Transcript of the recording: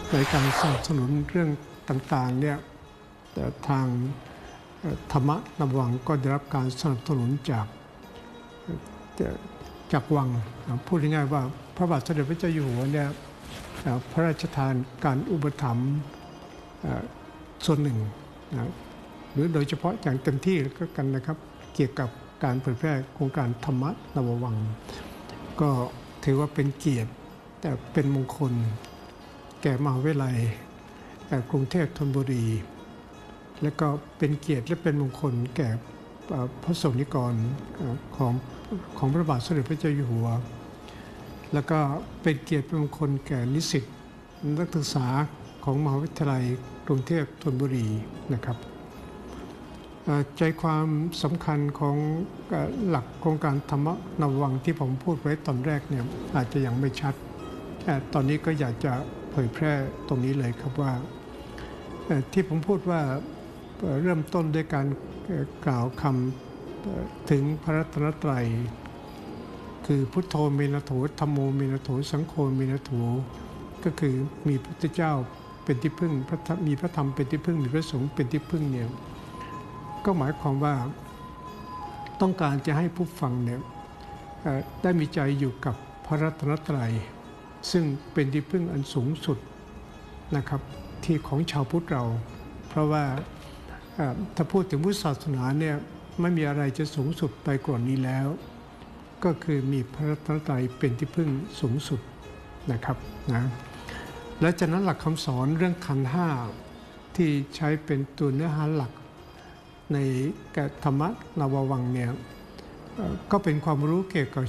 ในการสนับสนุนเรื่องต่างๆเนี่ยทางธรรมนวังก็ได้รับการสนับสนุนจากวังพูดง่ายๆว่าพระบาทสมเด็จพระเจ้าอยู่หัวเนี่ยพระราชทานการอุปถัมภ์ส่วนหนึ่งหรือโดยเฉพาะอย่างเต็มที่ก็กันนะครับเกี่ยวกับการเผยแพร่โครงการธรรมนวังก็ถือว่าเป็นเกียรติแต่เป็นมงคลแก่มหาวิทยาลัยกรุงเทพธนบุรีและก็เป็นเกียรติและเป็นมงคลแก่พระสงฆ์นิกรของพระบาทสมเด็จพระเจ้าอยู่หัวแล้วก็เป็นเกียรติเป็นมงคลแก่นิสิตนักศึกษาของมหาวิทยาลัยกรุงเทพธนบุรีนะครับใจความสำคัญของหลักโครงการธรรมนวังที่ผมพูดไว้ตอนแรกเนี่ยอาจจะยังไม่ชัดแต่ตอนนี้ก็อยากจะเผยแพร่ตรงนี้เลยครับว่าที่ผมพูดว่าเริ่มต้นด้วยการกล่าวคำถึงพระรัตนตรัยคือพุทโธเมนะโถธัมโมเมนะโถสังโฆเมนะโถก็คือมีพระพุทธเจ้าเป็นที่พึ่งมีพระธรรมเป็นที่พึ่งมีพระสงฆ์เป็นที่พึ่งเนี่ยก็หมายความว่าต้องการจะให้ผู้ฟังเนี่ยได้มีใจอยู่กับพระรัตนตรัยซึ่งเป็นที่พึ่งอันสูงสุดนะครับที่ของชาวพุทธเราเพราะว่าถ้าพูดถึงพุทธศาสนาเนี่ยไม่มีอะไรจะสูงสุดไปกว่านี้แล้วก็คือมีพระรัตนตรัยเป็นที่พึ่งสูงสุดนะครับนะและจากนั้นหลักคำสอนเรื่องขันธ์ห้าที่ใช้เป็นตัวเนื้อหาหลักในธรรมนวังเนี่ยก็เป็นความรู้เกี่ยวกับ